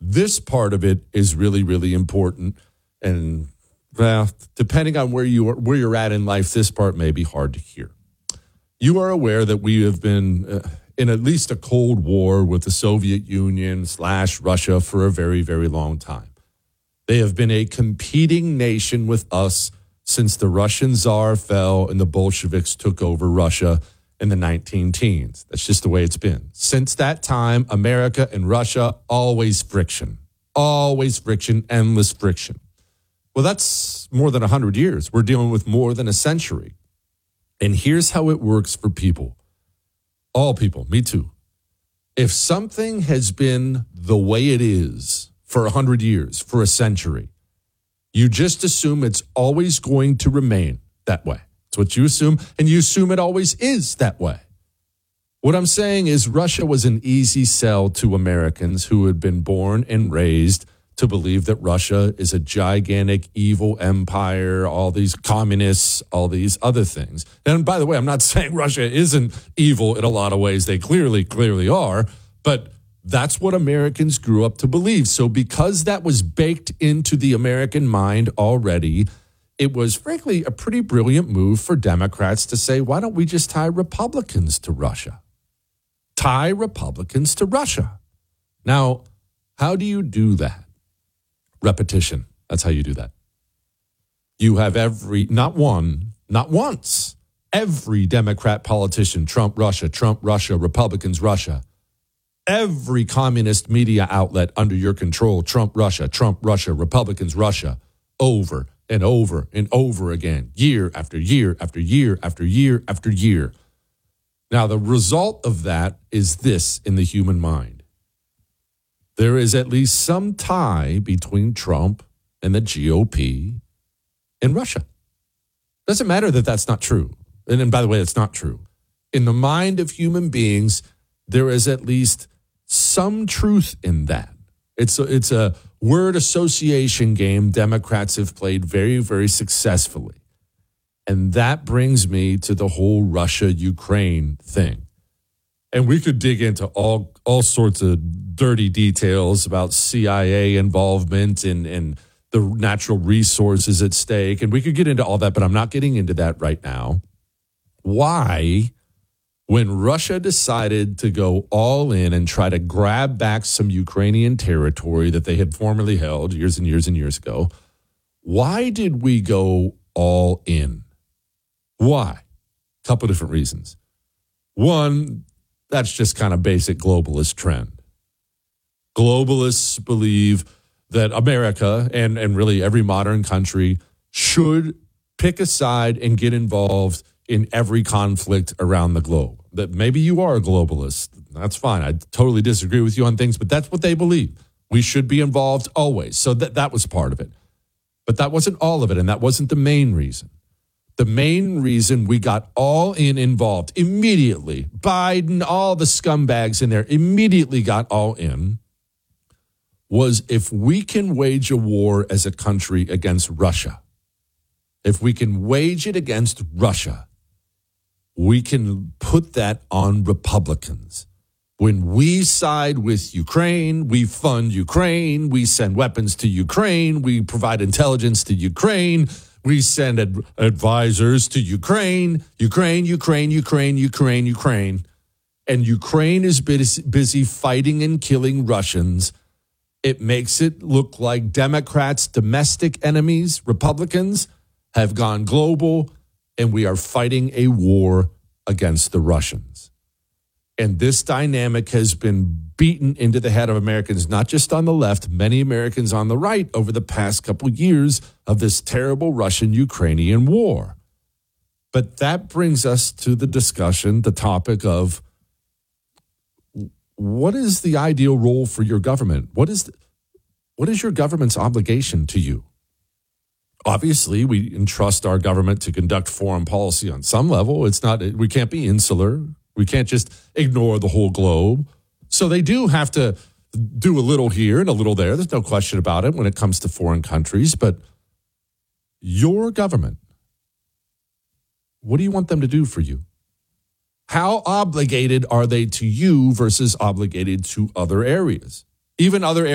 This part of it is really, really important. And depending on where you're at in life, this part may be hard to hear. You are aware that we have been in at least a Cold War with the Soviet Union / Russia for a very, very long time. They have been a competing nation with us since the Russian Tsar fell and the Bolsheviks took over Russia in the 19-teens. That's just the way it's been. Since that time, America and Russia, always friction, endless friction. Well, that's more than 100 years. We're dealing with more than a century. And here's how it works for people. All people, me too. If something has been the way it is for 100 years, for a century, you just assume it's always going to remain that way. That's what you assume, and you assume it always is that way. What I'm saying is Russia was an easy sell to Americans who had been born and raised to believe that Russia is a gigantic evil empire, all these communists, all these other things. And by the way, I'm not saying Russia isn't evil in a lot of ways. They clearly are, but that's what Americans grew up to believe. So because that was baked into the American mind already, it was frankly a pretty brilliant move for Democrats to say, why don't we just tie Republicans to Russia? Tie Republicans to Russia. Now, how do you do that? Repetition. That's how you do that. You have not once, every Democrat politician, Trump, Russia, Republicans, Russia. Every communist media outlet under your control, Trump, Russia, Republicans, Russia, over and over and over again, year after year after year after year after year. Now, the result of that is this in the human mind. There is at least some tie between Trump and the GOP and Russia. Doesn't matter that that's not true. And by the way, it's not true. In the mind of human beings, there is at least some truth in that. It's a word association game Democrats have played very, very successfully. And that brings me to the whole Russia-Ukraine thing. And we could dig into all sorts of dirty details about CIA involvement and the natural resources at stake. And we could get into all that, but I'm not getting into that right now. Why, when Russia decided to go all in and try to grab back some Ukrainian territory that they had formerly held years and years and years ago, why did we go all in? Why? A couple different reasons. One, that's just kind of basic globalist trend. Globalists believe that America and really every modern country should pick a side and get involved in every conflict around the globe. That maybe you are a globalist. That's fine. I totally disagree with you on things, but that's what they believe. We should be involved always. So that was part of it. But that wasn't all of it, and that wasn't the main reason. The main reason we got all involved immediately, Biden, all the scumbags in there immediately got all in, was if we can wage a war as a country against Russia, if we can wage it against Russia, we can put that on Republicans. When we side with Ukraine, we fund Ukraine, we send weapons to Ukraine, we provide intelligence to Ukraine, we send advisors to Ukraine, and Ukraine is busy fighting and killing Russians. It makes it look like Democrats, domestic enemies, Republicans, have gone global, and we are fighting a war against the Russians. And this dynamic has been beaten into the head of Americans, not just on the left, many Americans on the right over the past couple of years of this terrible Russian-Ukrainian war. But that brings us to the discussion, the topic of what is the ideal role for your government? What is your government's obligation to you? Obviously, we entrust our government to conduct foreign policy on some level. We can't be insular. We can't just ignore the whole globe. So they do have to do a little here and a little there. There's no question about it when it comes to foreign countries. But your government, what do you want them to do for you? How obligated are they to you versus obligated to other areas? Even other areas